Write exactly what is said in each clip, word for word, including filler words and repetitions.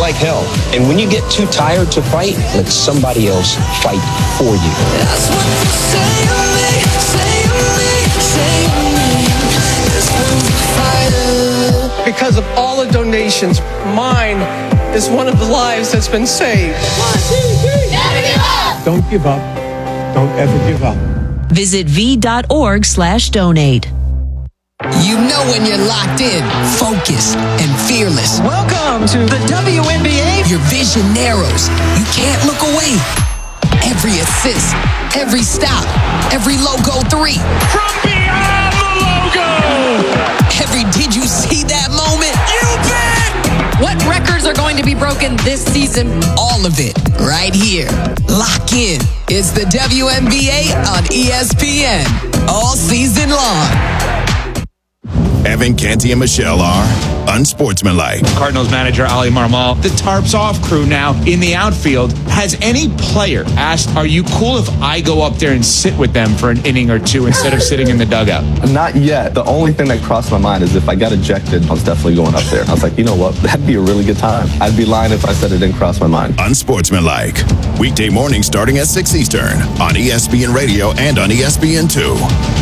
like hell. And when you get too tired to fight, let somebody else fight for you. That's what you say to me, say to me, say to me. This one's a fighter. Because of all the donations, mine is one of the lives that's been saved. One, two, three. Never give up. Don't give up. Don't ever give up. Visit v.org slash donate. You know when you're locked in, focused, and fearless. Welcome to the W N B A. Your vision narrows. You can't look away. Every assist, every stop, every logo three. From beyond the logo. Every did you see that moment? You bet. What records are going to be broken this season? All of it right here. Lock in. It's the W N B A on E S P N all season long. Evan, Canty, and Michelle are unsportsmanlike. Cardinals manager Ali Marmol, the tarps off crew now in the outfield. Has any player asked, are you cool if I go up there and sit with them for an inning or two instead of sitting in the dugout? Not yet. The only thing that crossed my mind is if I got ejected, I was definitely going up there. I was like, you know what? That'd be a really good time. I'd be lying if I said it didn't cross my mind. Unsportsmanlike. Weekday morning starting at six Eastern on E S P N Radio and on E S P N two.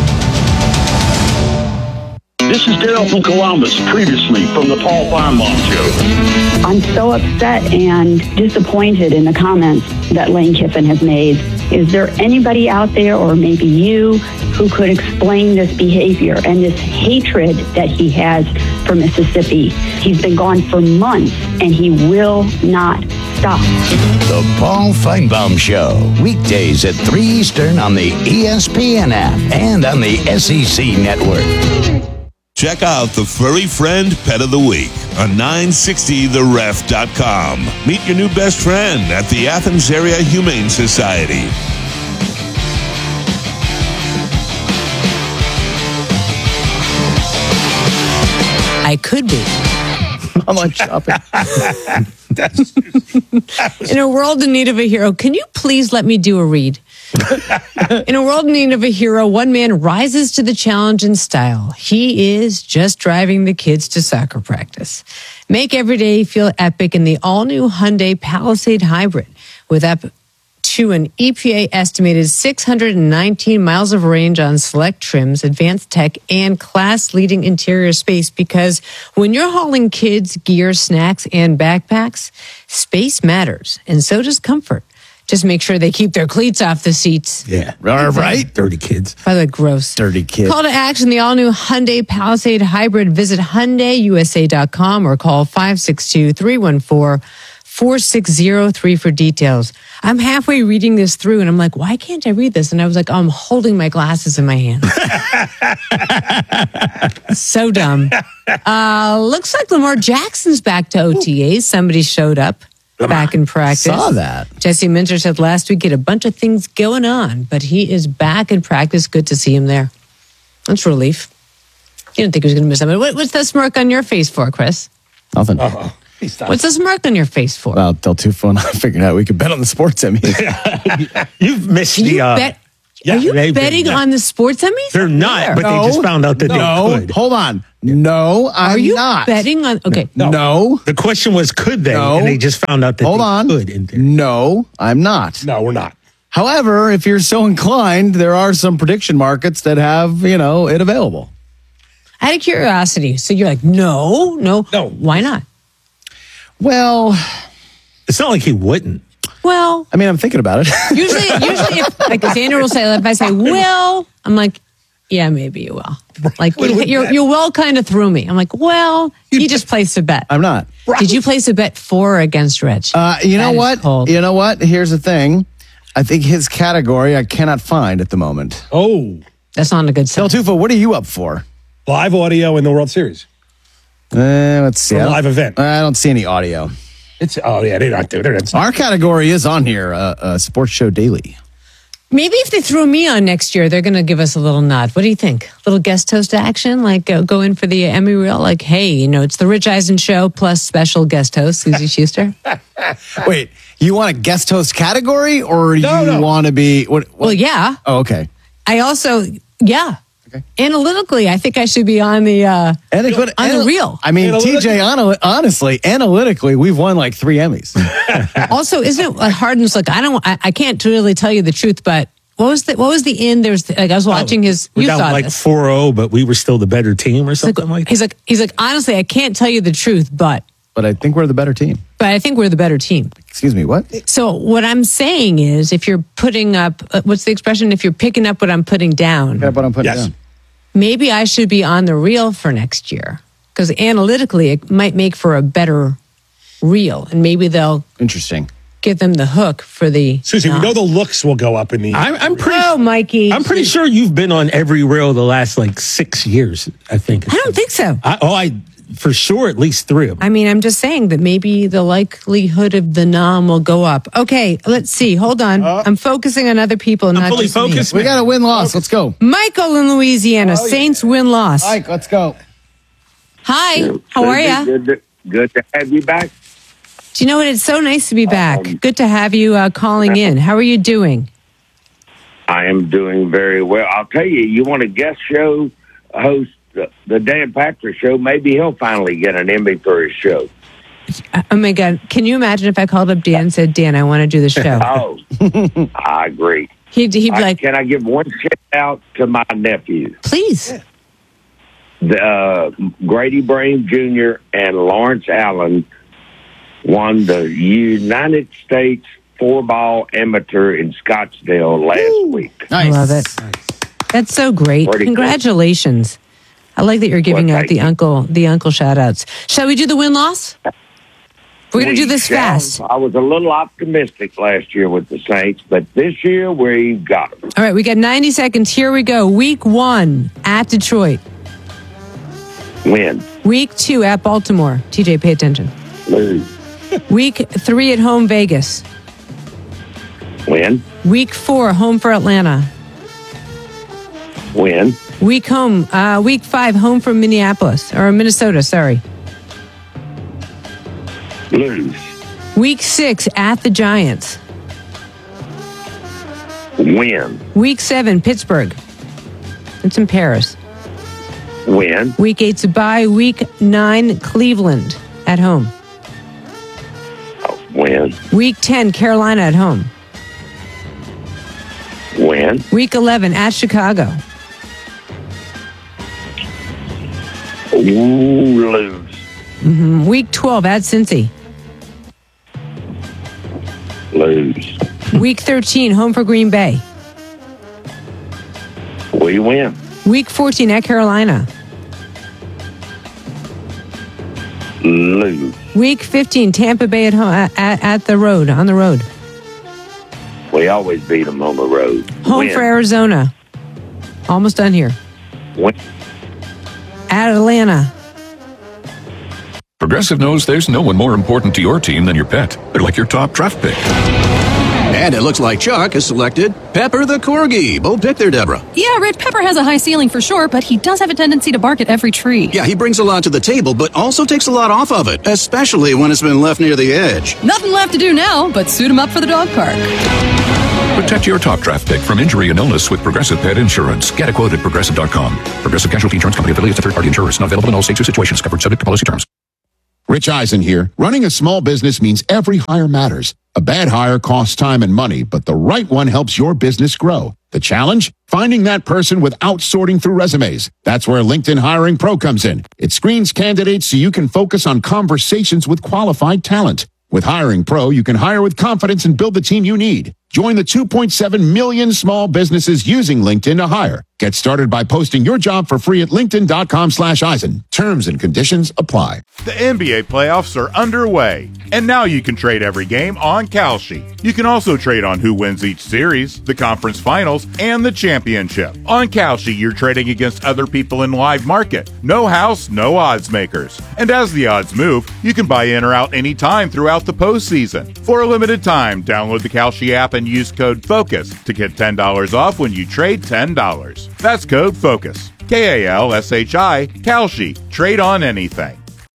This is Daryl from Columbus, previously from the Paul Feinbaum Show. I'm so upset and disappointed in the comments that Lane Kiffin has made. Is there anybody out there, or maybe you, who could explain this behavior and this hatred that he has for Mississippi? He's been gone for months, and he will not stop. The Paul Feinbaum Show, weekdays at three Eastern on the E S P N app and on the S E C network. Check out the Furry Friend Pet of the Week on nine sixty the ref dot com. Meet your new best friend at the Athens Area Humane Society. I could be. I'm on shopping. In a world in need of a hero, can you please let me do a read? In a world in need of a hero, one man rises to the challenge in style. He is just driving the kids to soccer practice. Make every day feel epic in the all-new Hyundai Palisade Hybrid with up to an E P A estimated six hundred nineteen miles of range on select trims, advanced tech, and class-leading interior space, because when you're hauling kids, gear, snacks, and backpacks, space matters, and so does comfort. Just make sure they keep their cleats off the seats. Yeah. All right. Dirty kids. By the way, gross. Dirty kids. Call to action, the all-new Hyundai Palisade Hybrid. Visit Hyundai U S A dot com or call five six two, three one four, four six zero three for details. I'm halfway reading this through, and I'm like, why can't I read this? And I was like, oh, I'm holding my glasses in my hand. So dumb. Uh, looks like Lamar Jackson's back to O T As. Somebody showed up. Back in practice. Saw that. Jesse Minter said last week he had a bunch of things going on, but he is back in practice. Good to see him there. That's relief. You didn't think he was going to miss something. What, what's that smirk on your face for, Chris? Nothing. Uh-oh. What's the smirk on your face for? Well, Del Tufo and I figured out we could bet on the sports Emmys. You've missed you the... Uh, bet- yeah, Are you they've betting been, yeah. on the sports Emmys? They're not, Where? but No, they just found out that no, they could. Hold on. No, I'm Are you not. betting on... Okay. No. no. The question was, could they? No. And they just found out that hold they on. could. In there. No, I'm not. No, we're not. However, if you're so inclined, there are some prediction markets that have, you know, it available. Out of curiosity. So you're like, no, no. No. Why not? Well... It's not like he wouldn't. Well... I mean, I'm thinking about it. Usually, usually, if, like Xander will say, if I say, well, I'm like, yeah, maybe you will. Like, you, you're, you will kind of threw me. I'm like, well, you just placed a bet. I'm not. Did you place a bet for or against Reg? Uh, you know That is what? cold. You know what? Here's the thing. I think his category I cannot find at the moment. Oh. That's not a good sign. Del Tufo, what are you up for? Live audio in the World Series. Uh, let's see. For a I don't- live event. I don't see any audio. It's Oh, yeah, they're not there. They're not. Our category is on here, uh, uh, Sports Show Daily. Maybe if they throw me on next year, they're going to give us a little nod. What do you think? Little guest host action? Like uh, go in for the Emmy reel? Like, hey, you know, it's the Rich Eisen Show plus special guest host, Susie Schuster. Wait, you want a guest host category or No, you no. want to be... What, what? Well, yeah. Oh, okay. I also, yeah. Analytically, I think I should be on the uh, And it, but, on anal- the reel. I mean, T J, ana- honestly, analytically, we've won like three Emmys. Also, isn't it hard? And look, I don't, I, I can't really tell you the truth, but what was the what was the end? There's like I was watching his. We You got saw like this. four oh, but we were still the better team or He's like, something like that. he's like he's like honestly, I can't tell you the truth, but But I think we're the better team. but I think we're the better team. Excuse me, what? So what I'm saying is, if you're putting up, uh, what's the expression? If you're picking up what I'm putting down, Yeah, but I'm putting Yes. it down. maybe I should be on the reel for next year because analytically it might make for a better reel, and maybe they'll Interesting. give them the hook for the. Susie, we know the looks will go up in the. I'm, I'm pretty. Oh, Mikey. I'm pretty sure you've been on every reel the last like six years. I think. I don't think so. I, oh, I for sure at least three of them. I mean, I'm just saying that maybe the likelihood of the nom will go up. Okay, let's see. Hold on. I'm focusing on other people, not fully just me. focused. We got a win-loss. Let's go. Michael in Louisiana, Saints win-loss. Mike, let's go. Hi, how are you? Good to, good to have you back. Do you know what? It's so nice to be back. Um, Good to have you uh, calling in. How are you doing? I am doing very well. I'll tell you, you want a guest show host, the, the Dan Patrick Show, maybe he'll finally get an Emmy for his show. Oh my God! Can you imagine if I called up Dan and said, "Dan, I want to do the show"? Oh, I agree. He'd, he'd be I- like, Can I give one shout out to my nephews? "Please." The, uh, Grady Brame Junior and Lawrence Allen won the United States four-ball amateur in Scottsdale last week. I love it. That's so great. Pretty cool. Congratulations. I like that you're giving Well, out thank the you. uncle the uncle shout outs. Shall we do the win-loss? We're going to do this We shall. fast. I was a little optimistic last year with the Saints, but this year we've got them. All right, we got ninety seconds. Here we go. Week one at Detroit. Win. Week two at Baltimore. T J, pay attention. Lose. Week three at home, Vegas. Win. Week four, home for Atlanta. Win. Week home, uh, week five, home from Minneapolis or Minnesota. Sorry. Lose. Week six at the Giants. Win. Week seven, Pittsburgh. It's in Paris. Win. Week eight's a bye. Week nine, Cleveland at home. Win. Week ten, Carolina at home. Win. Week eleven at Chicago. Ooh, lose. hmm Week twelve at Cincy. Lose. Week thirteen, home for Green Bay. We win. Week fourteen at Carolina. Lose. Week fifteen, Tampa Bay at home at, at, at the road, on the road. We always beat them on the road. Home Win. for Arizona. Almost done here. Win. At Atlanta. Progressive knows there's no one more important to your team than your pet. They're like your top draft pick. And it looks like Chuck has selected Pepper the Corgi. Bold pick there, Deborah. Yeah, Red Pepper has a high ceiling for sure, but he does have a tendency to bark at every tree. Yeah, he brings a lot to the table, but also takes a lot off of it, especially when it's been left near the edge. Nothing left to do now but suit him up for the dog park. Protect your top draft pick from injury and illness with Progressive Pet Insurance. Get a quote at progressive dot com. Progressive Casualty Insurance Company affiliates of third-party insurers. Not available in all states or situations. Covered subject to policy terms. Rich Eisen here. Running a small business means every hire matters. A bad hire costs time and money, but the right one helps your business grow. The challenge? Finding that person without sorting through resumes. That's where LinkedIn Hiring Pro comes in. It screens candidates so you can focus on conversations with qualified talent. With Hiring Pro, you can hire with confidence and build the team you need. Join the two point seven million small businesses using LinkedIn to hire. Get started by posting your job for free at linkedin.com slash Eisen. Terms and conditions apply. The N B A playoffs are underway, and now you can trade every game on Kalshi. You can also trade on who wins each series, the conference finals, and the championship. On Kalshi, you're trading against other people in live market. No house, no odds makers. And as the odds move, you can buy in or out anytime throughout the postseason. For a limited time, download the Kalshi app and use code FOCUS to get ten dollars off when you trade ten dollars. That's code FOCUS. K A L S H I, Kalshi. Trade on anything.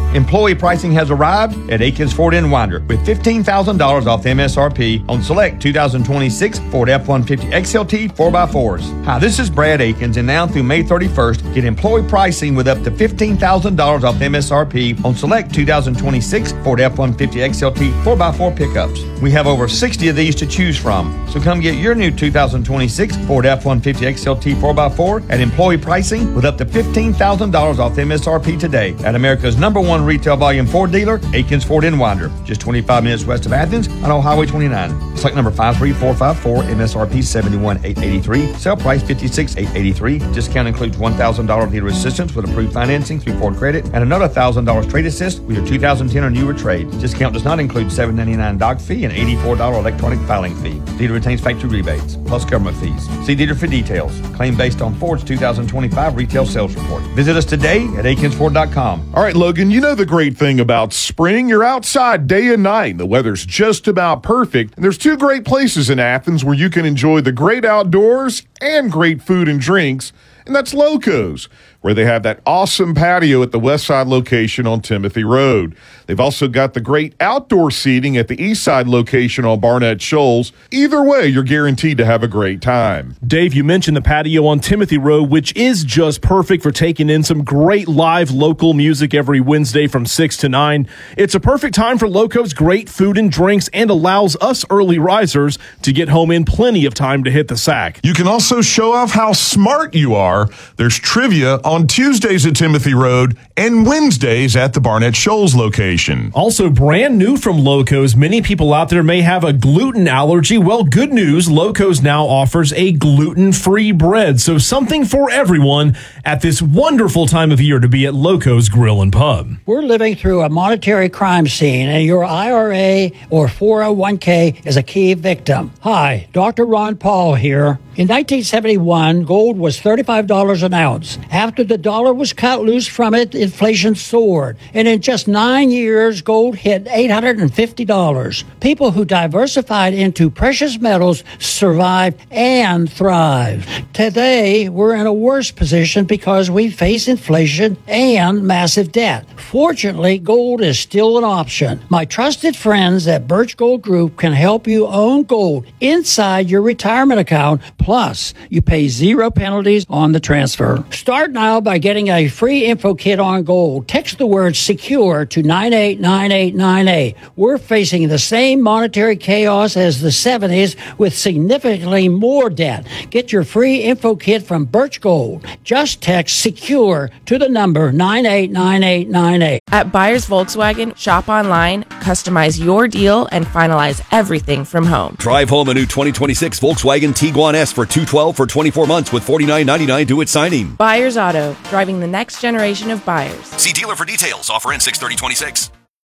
Employee pricing has arrived at Aikens Ford in Winder with fifteen thousand dollars off M S R P on select two thousand twenty-six Ford F one fifty X L T four by fours. Hi, this is Brad Aikens, and now through May thirty-first, get employee pricing with up to fifteen thousand dollars off M S R P on select two thousand twenty-six Ford F one fifty X L T four by four pickups. We have over sixty of these to choose from, so come get your new two thousand twenty-six Ford F one fifty X L T four by four at employee pricing with up to fifteen thousand dollars off M S R P today at America's number one retail volume Ford dealer, Aikens Ford in Winder, just twenty-five minutes west of Athens on Old Highway twenty-nine. Select number five three four five four, M S R P seventy-one thousand eight hundred eighty-three, sale price fifty-six thousand eight hundred eighty-three. Discount includes one thousand dollars dealer assistance with approved financing through Ford Credit and another one thousand dollars trade assist with your two thousand ten or newer trade. Discount does not include seven dollars and ninety-nine cents dock fee and eighty-four dollars electronic filing fee. Dealer retains factory rebates plus government fees. See dealer for details. Claim based on Ford's two thousand twenty-five retail sales report. Visit us today at Aikens Ford dot com. All right, Logan, you know the great thing about spring. You're outside day and night. The weather's just about perfect. And there's two great places in Athens where you can enjoy the great outdoors and great food and drinks. And that's Loco's, where they have that awesome patio at the West Side location on Timothy Road. They've also got the great outdoor seating at the East Side location on Barnett Shoals. Either way, you're guaranteed to have a great time. Dave, you mentioned the patio on Timothy Road, which is just perfect for taking in some great live local music every Wednesday from six to nine. It's a perfect time for Loco's great food and drinks and allows us early risers to get home in plenty of time to hit the sack. You can also show off how smart you are. There's trivia on Tuesdays at Timothy Road and Wednesdays at the Barnett Shoals location. Also brand new from Loco's, many people out there may have a gluten allergy. Well, good news, Loco's now offers a gluten-free bread, so something for everyone at this wonderful time of year to be at Loco's Grill and Pub. We're living through a monetary crime scene, and your I R A or four oh one k is a key victim. Hi, Doctor Ron Paul here. In nineteen seventy-one, gold was thirty-five dollars an ounce. After the dollar was cut loose from it, inflation soared. And in just nine years, gold hit eight hundred fifty dollars. People who diversified into precious metals survived and thrived. Today, we're in a worse position because we face inflation and massive debt. Fortunately, gold is still an option. My trusted friends at Birch Gold Group can help you own gold inside your retirement account. Plus, you pay zero penalties on the transfer. Start now by getting a free info kit on gold. Text the word SECURE to nine eight nine eight nine eight. We're facing the same monetary chaos as the seventies with significantly more debt. Get your free info kit from Birch Gold. Just text SECURE to the number nine eight nine eight nine eight. At Buyers Volkswagen, shop online, customize your deal, and finalize everything from home. Drive home a new twenty twenty-six Volkswagen Tiguan S for two hundred twelve dollars for twenty-four months with forty-nine ninety-nine due at signing. Buyers Auto, driving the next generation of buyers. See dealer for details. Offer ends six thirty twenty-six.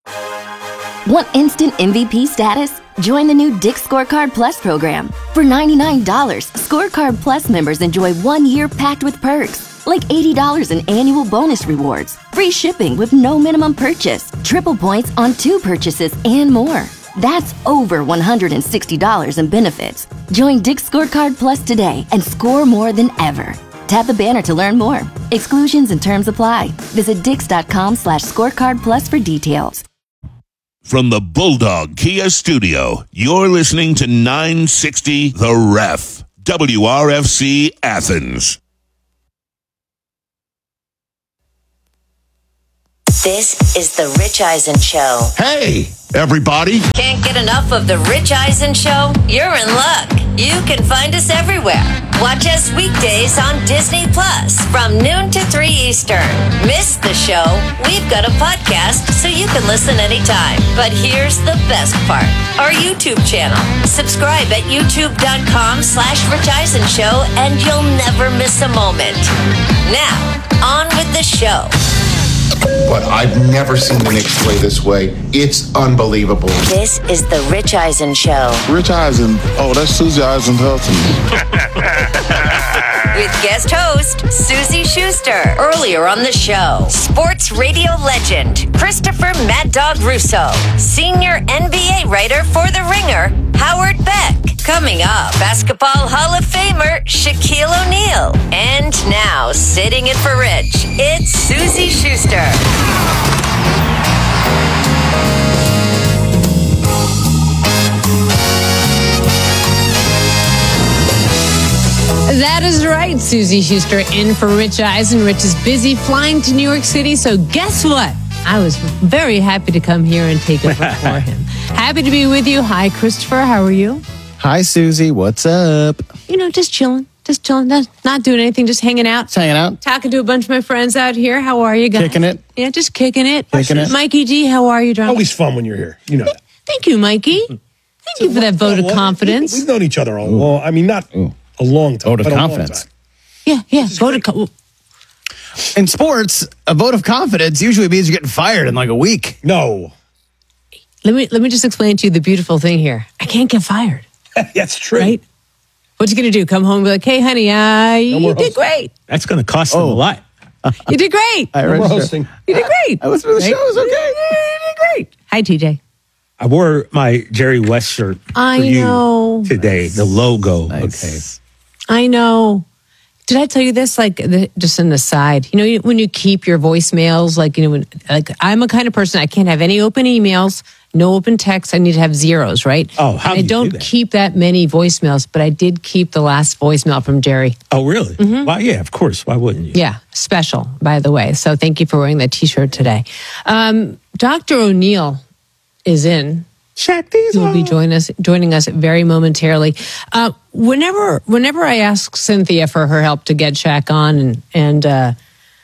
Want instant M V P status? Join the new Dick's Scorecard Plus program. For ninety-nine dollars, Scorecard Plus members enjoy one year packed with perks, like eighty dollars in annual bonus rewards, free shipping with no minimum purchase, triple points on two purchases, and more. That's over one hundred sixty dollars in benefits. Join Dick's Scorecard Plus today and score more than ever. Tap the banner to learn more. Exclusions and terms apply. Visit dix.com slash scorecard plus for details. From the Bulldog Kia Studio, you're listening to nine sixty The Ref, W R F C Athens. This is the Rich Eisen Show. Hey, everybody. Can't get enough of the Rich Eisen Show? You're in luck. You can find us everywhere. Watch us weekdays on Disney Plus from noon to three Eastern. Miss the show? We've got a podcast so you can listen anytime. But here's the best part. Our YouTube channel. Subscribe at youtube.com slash Rich Eisen Show and you'll never miss a moment. Now, on with the show. But I've never seen the Knicks play this way. It's unbelievable. This is the Rich Eisen Show. Rich Eisen. Oh, that's Susie Eisenhuth. With guest host, Susie Schuster. Earlier on the show, sports radio legend, Christopher Mad Dog Russo. Senior N B A writer for The Ringer, Howard Beck. Coming up, Basketball Hall of Famer, Shaquille O'Neal. And now, sitting in for Rich, it's Susie Schuster. right, Susie Schuster in for Rich Eisen. Rich is busy flying to New York City, so guess what? I was very happy to come here and take over for him. Happy to be with you. Hi, Christopher. How are you? Hi, Susie. What's up? You know, just chilling. Just chilling. Not, not doing anything. Just hanging out. Just hanging out. Talking to a bunch of my friends out here. How are you guys? Kicking it. Yeah, just kicking it. Kicking it. Mikey G, how are you, darling? Always fun when you're here. You know that. Thank you, Mikey. Thank so you for that vote of well, confidence. We've known each other a long, I mean, not Ooh. a long time. Vote of but confidence. Yeah, yeah. Vote of confidence. In sports, a vote of confidence usually means you're getting fired in like a week. No. Let me let me just explain to you the beautiful thing here. I can't get fired. That's true. Right? What you going to do? Come home and be like, hey, honey, uh, you did great. That's going to cost them Oh. a lot. You did great. I We're register. hosting. You did great. I was for the Right? show. It was okay. You did great. Hi, T J. I wore my Jerry West shirt I for you know. today. The logo. Nice. I know. Did I tell you this? Like, the, just an aside. You know, you- when you keep your voicemails, like, you know, when, like I'm a kind of person, I can't have any open emails, no open texts. I need to have zeros, right? Oh, how and do I you don't do that? keep that many voicemails, but I did keep the last voicemail from Jerry. Oh, really? Well, yeah, of course. Why wouldn't you? Yeah, special, by the way. So thank you for wearing that T-shirt today. Um, Doctor O'Neill is in. Check these He will be joining us, joining us very momentarily. Uh, whenever, whenever I ask Cynthia for her help to get Shaq on, and and uh,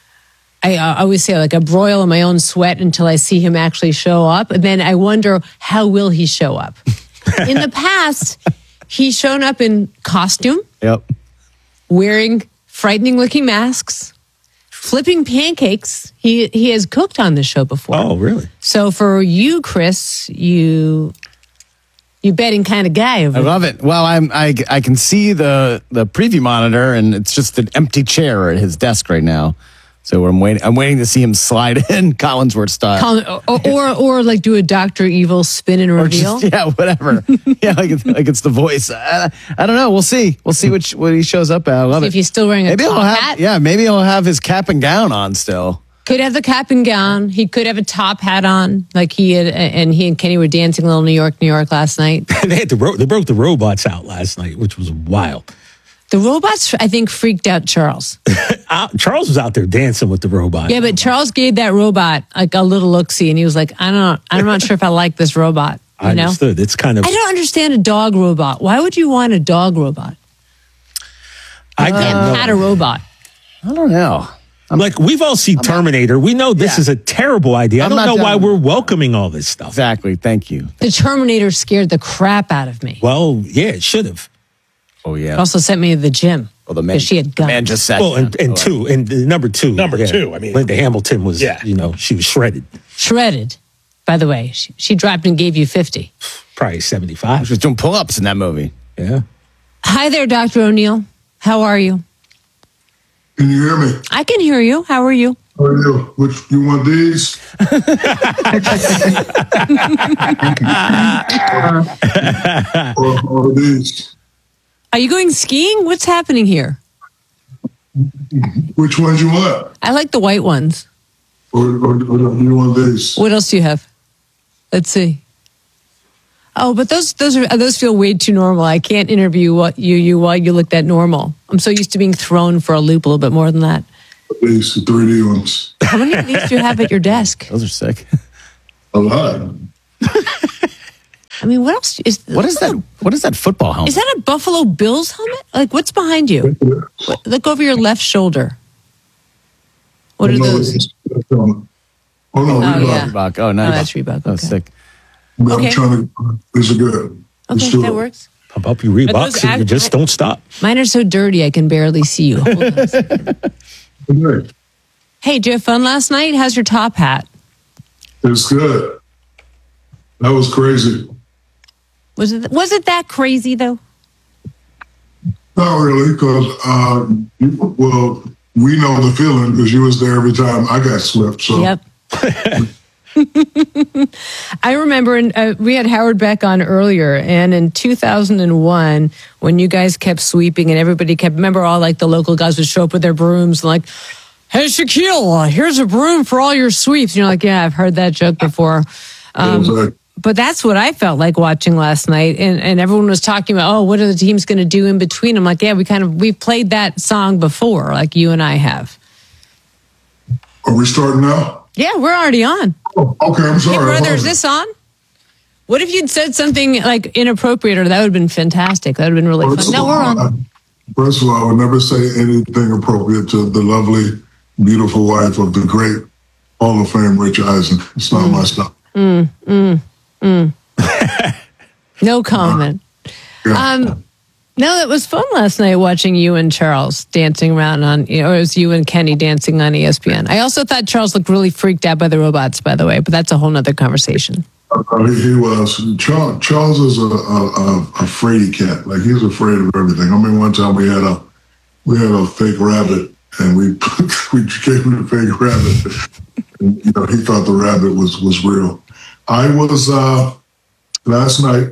I, I always say like I broil in my own sweat until I see him actually show up, and then I wonder how will he show up. In the past, he's shown up in costume, Yep. wearing frightening-looking masks, flipping pancakes. He he has cooked on the show before. Oh, really? So for you, Chris, you you betting kind of guy over I love it. Well, I'm I I can see the the preview monitor, and it's just an empty chair at his desk right now. So I'm waiting. I'm waiting to see him slide in Collinsworth style. Colin, or, or or like do a Doctor Evil spin and Or reveal. just- yeah, whatever. yeah, like it's, like it's the voice. I, I don't know. We'll see. We'll see which what he shows up at. I love See it. if he's still wearing a maybe he'll top have hat. yeah. Maybe he'll have his cap and gown on still. Could have the cap and gown. He could have a top hat on, like he had, and he and Kenny were dancing a little New York, New York last night. they had the ro- they broke the robots out last night, which was wild. The robots, I think, freaked out Charles. Uh, Charles was out there dancing with the robot. Yeah, but Charles gave that robot like a little look-see, and he was like, "I don't, I'm not sure if I like this robot." You I know, understood. It's kind of. I don't understand a dog robot. Why would you want a dog robot? I You don't can't know. pat a robot. I don't know. I'm like, we've all seen Terminator. We know this Yeah. is a terrible idea. I'm I don't not know why down. we're welcoming all this stuff. Exactly. Thank you. The Terminator scared the crap out of me. Well, yeah, it should have. Oh It yeah. also sent me to the gym Well, the man, because she had guns. man just sat. Well, and, down. and Oh, two, and uh, number two. Number yeah. two, I mean- Linda Hamilton was, Yeah. you know, she was shredded. Shredded, by the way. She, she dropped and gave you fifty. Probably seventy-five. She was doing pull-ups in that movie. Yeah. Hi there, Doctor O'Neill. How are you? Can you hear me? I can hear you. How are you? How are you? Which you want these? or, or these? Are you going skiing? What's happening here? Which ones you want? I like the white ones. Or, or, or you want these? What else do you have? Let's see. Oh, but those those are those feel way too normal. I can't interview what you you while you look that normal. I'm so used to being thrown for a loop a little bit more than that. These the three D ones. How many of these do you have at your desk? Those are sick. A lot. I mean, what else is What is that? What is that football helmet? Is that a Buffalo Bills helmet? Like, what's behind you? What- Look over your left shoulder. What are No, those? it's- Oh no, Oh, Reebok. yeah. Reebok. Oh, nice. Oh, that's Reebok. Oh, Okay. sick. But Okay. I'm trying to. These are good. Let's Okay, do that it. works. Pump up your Are Reeboks those and you act- just don't stop. Mine are so dirty I can barely see you. Hold on a second. Okay. Hey, did you have fun last night? How's your top hat? It's good. That was crazy. Was it was it that crazy though? Not really, because uh, you- well, we know the feeling because you was there every time I got swept. So Yep. I remember in, uh, we had Howard Beck on earlier, and in two thousand one, when you guys kept sweeping and everybody kept, remember all like the local guys would show up with their brooms and like, hey, Shaquille, uh, here's a broom for all your sweeps. And you're like, yeah, I've heard that joke before. Um, Exactly. but that's what I felt like watching last night. And, and everyone was talking about, oh, what are the teams going to do in between? I'm like, yeah, we kind of, we've played that song before, like you and I have. Are we starting now? Yeah, we're already on. Oh, okay, I'm sorry. Hey, brother, is this on? What if you'd said something like inappropriate, or that would have been fantastic? That would have been really First fun. No, of we're all, on. I- First of all, I would never say anything appropriate to the lovely, beautiful wife of the great Hall of Fame Rich Eisen. It's not my stuff. Mm, mm, mm. No comment. Um, no, it was fun last night watching you and Charles dancing around on, you know, it was you and Kenny dancing on E S P N. I also thought Charles looked really freaked out by the robots, by the way, but that's a whole nother conversation. Uh, he, he was. Charles, Charles is a, a, a, a fraidy cat. Like, he's afraid of everything. I mean, one time we had a we had a fake rabbit, and we we gave him the fake rabbit. And, you know, he thought the rabbit was was real. I was uh, last night.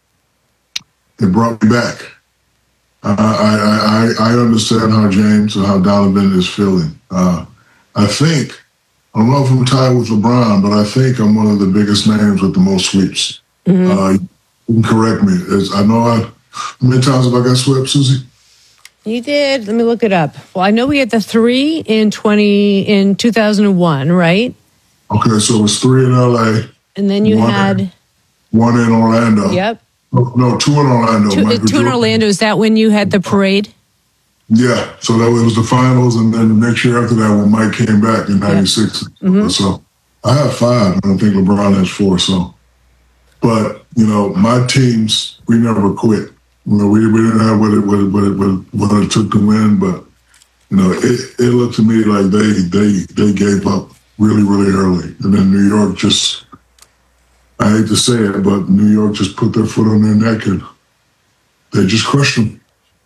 It brought me back. Uh, I, I I understand how James and how Donovan is feeling. Uh, I think, I don't know if I'm tied with LeBron, but I think I'm one of the biggest names with the most sweeps. Mm-hmm. Uh, you can correct me. It's, I know I, how many times have I got swept, Susie? You did. Let me look it up. Well, I know we had the three in twenty in two thousand one, right? Okay, so it was three in L A. And then you one had in, one in Orlando. Yep. No, no two in Orlando. Two, two in Jordan. Orlando. Is that when you had the parade? Yeah, so that was the finals, and then the next year after that, when Mike came back in ninety-six. Mm-hmm. So I have five, and I think LeBron has four. So, but you know, my teams, we never quit. You know, we we didn't have what it what it what it, what it, what it took to win, but you know, it, it looked to me like they they they gave up really really early, and then New York just. I hate to say it, but New York just put their foot on their neck and they just crushed them.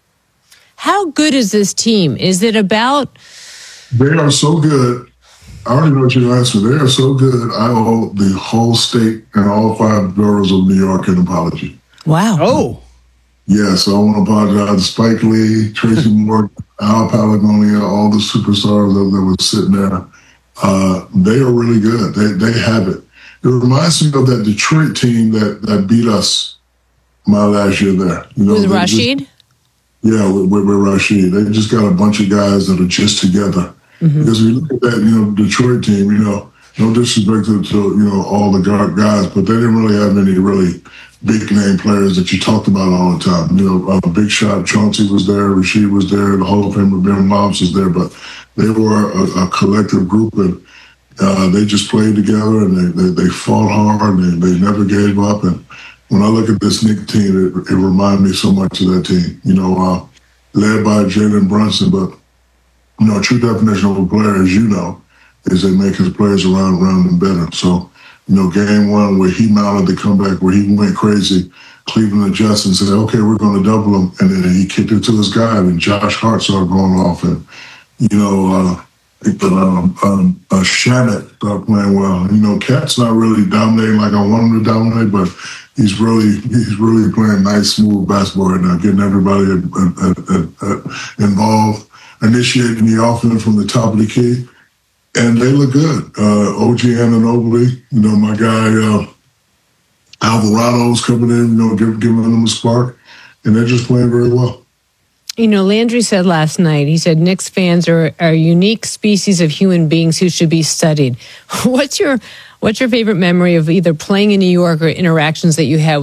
How good is this team? Is it about? They are so good. I already know what you're asking. They are so good. I owe the whole state and all five boroughs of New York an apology. Wow. Oh. Yes, I want to apologize to Spike Lee, Tracy Morgan, Al Palagonia, all the superstars that, that were sitting there. Uh, they are really good. They they have it. It reminds me of that Detroit team that, that beat us my last year there. You know, with Rashid? Just, yeah, with, with, with Rashid. They just got a bunch of guys that are just together. Mm-hmm. Because if you look at that, you know, Detroit team, you know, no disrespect to, to you know, all the guys, but they didn't really have any really big name players that you talked about all the time. You know, a big shot, Chauncey was there, Rashid was there, the Hall of Famer Ben Wallace was there, but they were a, a collective group, and Uh, they just played together, and they, they, they fought hard, and they, they never gave up. And when I look at this Knicks team, it, it reminds me so much of that team. You know, uh, led by Jalen Brunson, but you know, true definition of a player, as you know, is they make his players around around them better. So, you know, game one where he mounted the comeback, where he went crazy, Cleveland adjusted and said, "Okay, we're going to double him," and then he kicked it to his guy, and Josh Hart started going off, and you know. Uh, But um, um, uh, Shannon started playing well. You know, Cat's not really dominating like I want him to dominate, but he's really he's really playing nice, smooth basketball right now, getting everybody uh, uh, uh, uh, involved, initiating the offense from the top of the key, and they look good. Uh, O G Anunoby, you know, my guy uh, Alvarado's coming in, you know, give, giving them a spark, and they're just playing very well. You know, Landry said last night, he said Knicks fans are, are a unique species of human beings who should be studied. What's your what's your favorite memory of either playing in New York or interactions that you had